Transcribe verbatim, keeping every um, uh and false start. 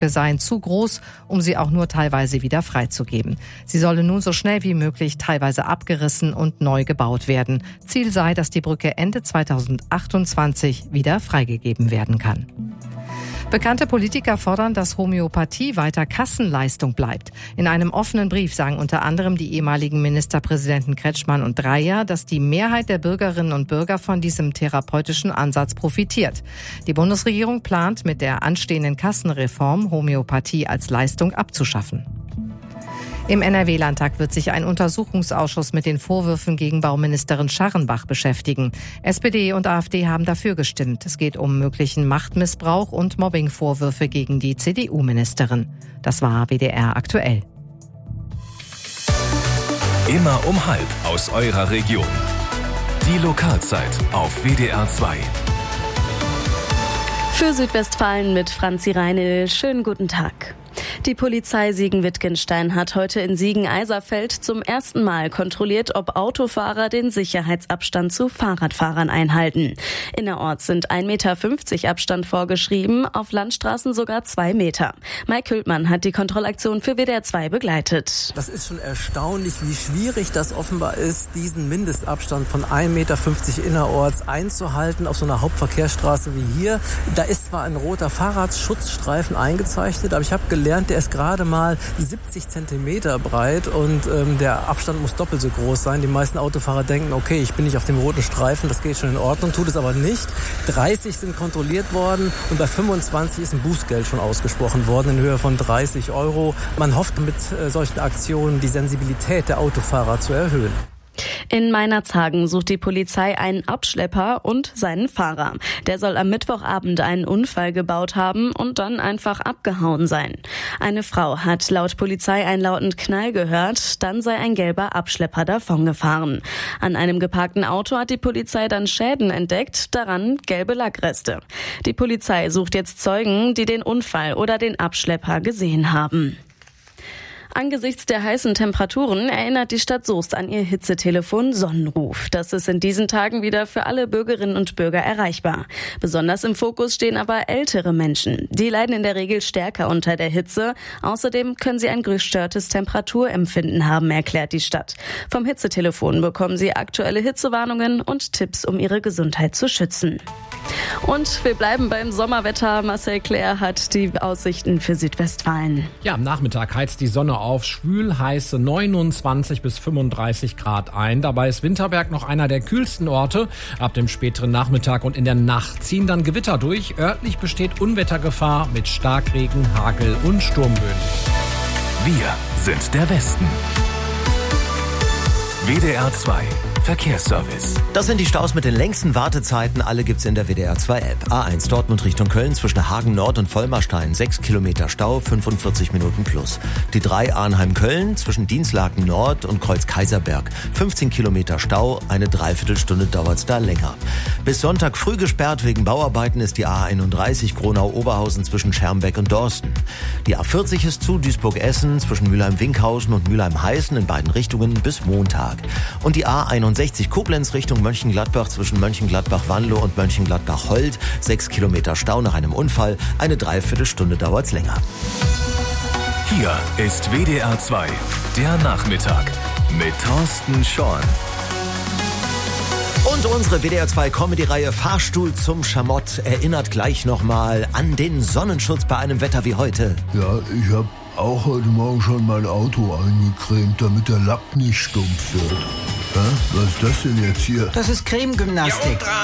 seien zu groß, um sie auch nur teilweise wieder freizugeben. Sie solle nun so schnell wie möglich teilweise abgerissen und neu gebaut werden. Ziel sei, dass die Brücke Ende zweitausendachtundzwanzig wieder freigegeben werden kann. Bekannte Politiker fordern, dass Homöopathie weiter Kassenleistung bleibt. In einem offenen Brief sagen unter anderem die ehemaligen Ministerpräsidenten Kretschmann und Dreyer, dass die Mehrheit der Bürgerinnen und Bürger von diesem therapeutischen Ansatz profitiert. Die Bundesregierung plant mit der anstehenden Kassenreform Homöopathie als Leistung abzuschaffen. Im N R W-Landtag wird sich ein Untersuchungsausschuss mit den Vorwürfen gegen Bauministerin Scharrenbach beschäftigen. S P D und AfD haben dafür gestimmt. Es geht um möglichen Machtmissbrauch und Mobbingvorwürfe gegen die C D U-Ministerin. Das war W D R aktuell. Immer um halb aus eurer Region. Die Lokalzeit auf W D R zwei. Für Südwestfalen mit Franzi Reinl. Schönen guten Tag. Die Polizei Siegen-Wittgenstein hat heute in Siegen-Eiserfeld zum ersten Mal kontrolliert, ob Autofahrer den Sicherheitsabstand zu Fahrradfahrern einhalten. Innerorts sind ein Meter fünfzig Abstand vorgeschrieben, auf Landstraßen sogar zwei Meter. Mike Hültmann hat die Kontrollaktion für W D R zwei begleitet. Das ist schon erstaunlich, wie schwierig das offenbar ist, diesen Mindestabstand von ein Meter fünfzig innerorts einzuhalten auf so einer Hauptverkehrsstraße wie hier. Da ist zwar ein roter Fahrradschutzstreifen eingezeichnet, aber ich habe gelernt, der ist gerade mal siebzig Zentimeter breit und ähm, der Abstand muss doppelt so groß sein. Die meisten Autofahrer denken, okay, ich bin nicht auf dem roten Streifen, das geht schon in Ordnung, tut es aber nicht. dreißig sind kontrolliert worden und bei fünfundzwanzig ist ein Bußgeld schon ausgesprochen worden in Höhe von dreißig Euro. Man hofft mit äh, solchen Aktionen die Sensibilität der Autofahrer zu erhöhen. In Meinerzhagen sucht die Polizei einen Abschlepper und seinen Fahrer. Der soll am Mittwochabend einen Unfall gebaut haben und dann einfach abgehauen sein. Eine Frau hat laut Polizei einen lauten Knall gehört, dann sei ein gelber Abschlepper davongefahren. An einem geparkten Auto hat die Polizei dann Schäden entdeckt, daran gelbe Lackreste. Die Polizei sucht jetzt Zeugen, die den Unfall oder den Abschlepper gesehen haben. Angesichts der heißen Temperaturen erinnert die Stadt Soest an ihr Hitzetelefon Sonnenruf. Das ist in diesen Tagen wieder für alle Bürgerinnen und Bürger erreichbar. Besonders im Fokus stehen aber ältere Menschen. Die leiden in der Regel stärker unter der Hitze. Außerdem können sie ein gestörtes Temperaturempfinden haben, erklärt die Stadt. Vom Hitzetelefon bekommen sie aktuelle Hitzewarnungen und Tipps, um ihre Gesundheit zu schützen. Und wir bleiben beim Sommerwetter. Marcel Claire hat die Aussichten für Südwestfalen. Ja, am Nachmittag heizt die Sonne auf schwül heiße neunundzwanzig bis fünfunddreißig Grad ein. Dabei ist Winterberg noch einer der kühlsten Orte. Ab dem späteren Nachmittag und in der Nacht ziehen dann Gewitter durch. Örtlich besteht Unwettergefahr mit Starkregen, Hagel und Sturmböen. Wir sind der Westen. W D R zwei Verkehrsservice. Das sind die Staus mit den längsten Wartezeiten. Alle gibt's in der W D R zwei App. A eins Dortmund Richtung Köln zwischen Hagen Nord und Vollmarstein. sechs Kilometer Stau, fünfundvierzig Minuten plus. Die drei Arnheim-Köln zwischen Dienstlaken Nord und Kreuz-Kaiserberg. fünfzehn Kilometer Stau, eine Dreiviertelstunde dauert's da länger. Bis Sonntag früh gesperrt wegen Bauarbeiten ist die A einunddreißig Gronau-Oberhausen zwischen Schermbeck und Dorsten. Die A vierzig ist zu Duisburg-Essen zwischen Mülheim-Winkhausen und Mülheim-Heißen in beiden Richtungen bis Montag. Und die A einundsechzig Koblenz Richtung Mönchengladbach zwischen Mönchengladbach-Wanlo und Mönchengladbach-Holt. Sechs Kilometer Stau nach einem Unfall. Eine Dreiviertelstunde dauert's länger. Hier ist W D R zwei, der Nachmittag mit Thorsten Schorn. Und unsere W D R zwei Comedy-Reihe Fahrstuhl zum Schamott erinnert gleich nochmal an den Sonnenschutz bei einem Wetter wie heute. Ja, ich habe auch heute Morgen schon mein Auto eingecremt, damit der Lack nicht stumpf wird. Hä? Was ist das denn jetzt hier? Das ist Cremegymnastik.